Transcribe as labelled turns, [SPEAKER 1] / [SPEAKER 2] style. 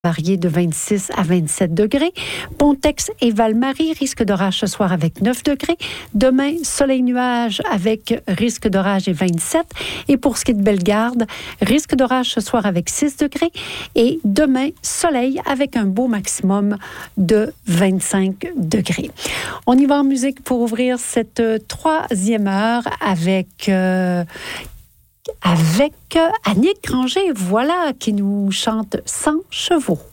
[SPEAKER 1] varié de 26 à 27 degrés. Pontex et Val-Marie, risque d'orage ce soir avec 9 degrés. Demain, soleil-nuage avec risque d'orage et 27. Et pour ce qui est de Bellegarde, risque d'orage ce soir avec 6 degrés. Et demain, soleil avec un beau maximum de 25 degrés. On y va en musique pour ouvrir cette troisième heure avec Annick Granger, voilà, qui nous chante 100 chevaux.